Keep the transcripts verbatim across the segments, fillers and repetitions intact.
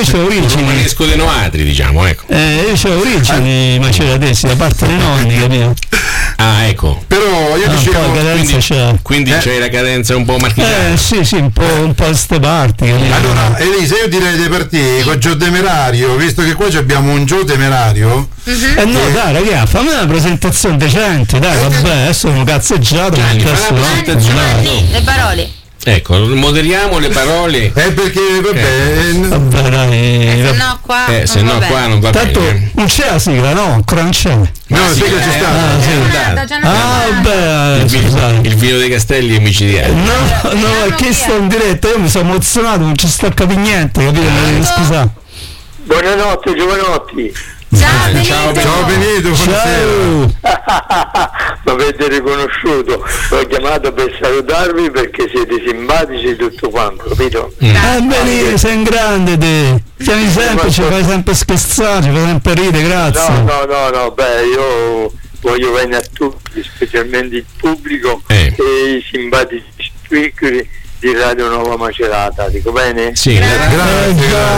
io c'ho origini. Romanesco dei Noatri, diciamo, ecco. Eh, io c'ho origini maceratesi da parte dei nonni, capito? Ah, ecco. Però io Ah, dicevo, poi cadenza quindi, c'è. quindi Eh. c'è la cadenza un po' marchiata. Eh sì, sì, un po', un po' queste parti, capito? allora Elisa, io direi di partire con Gio Temerario, visto che qua abbiamo un Gio Temerario. Eh no, dai ragazzi, fammi una presentazione decente, dai, vabbè, adesso sono cazzeggiato. Gianni, perché fa adesso una no, presentazione. dai. Le parole. Ecco, moderiamo le parole. Eh perché vabbè, eh, Vabbè, dai. Se vabbè. no qua. Eh, se no vabbè. qua non va Tanto bene. non c'è la sigla, no? Ancora non c'è. no, sì, sai che ci eh, sta. Ah, sì. Già andata, già andata. Ah, vabbè, Il vino, scusate. il vino dei Castelli è micidiale. No, no, perché via. sto in diretta, io mi sono emozionato, non ci sto a capire niente, capito? Mi devi scusare. Buonanotte giovanotti. Ciao, Eh, Benito. ciao, Ciao Benito, buonasera. Ciao! Mi avete riconosciuto, l'ho chiamato per salutarvi perché siete simpatici e tutto quanto, capito? Eh bene, sei in grande te. Chiami sempre, ci fai sempre scherzare, ci fai sempre ridere, grazie. No, no, no, no, beh, io voglio bene a tutti, specialmente il pubblico Eh. e i simpatici speaker di Radio Nuova Macerata, dico bene? Sì, la- Eh,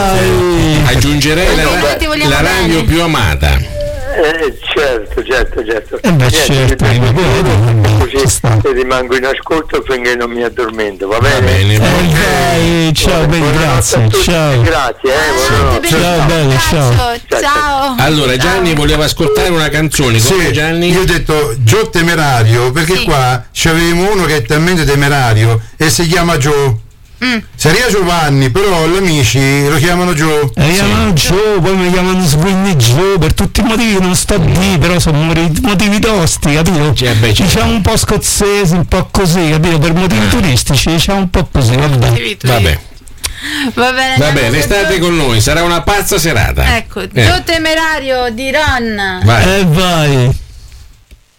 dai. aggiungerei la, Noi ra- ti vogliamo la radio bene. più amata. Eh, certo, certo, certo. Eh beh, Niente, certo, mi ma poi- così ci sta. e rimango in ascolto finché non mi addormento, va Va bene? bene, Eh, va bene. dai, ciao, bene, Buonanotte a grazie, tutti, ciao. Grazie, eh, buonanotte. Ciao, bello, ciao. Ciao. Ciao. Allora, Gianni voleva ascoltare una canzone. Come Sì, Gianni? io ho detto Gio Temerario perché Sì. qua c'avevamo uno che è talmente temerario e si chiama Gio. Mm. Sarebbe Giovanni, però gli amici lo chiamano Gio. Mi chiamano Joe, poi mi chiamano Swinny Joe per tutti i motivi che non sto a dire, però sono motivi, motivi tosti, capito? Cioè, beh, certo. Diciamo un po' scozzesi, un po' così, capito? Per motivi turistici, diciamo un po' così, vabbè. Vabbè, Va bene. va andiamo bene, con state Gio- con noi, sarà una pazza serata. Ecco, Eh, Gio Temerario di Ron. vai. E vai.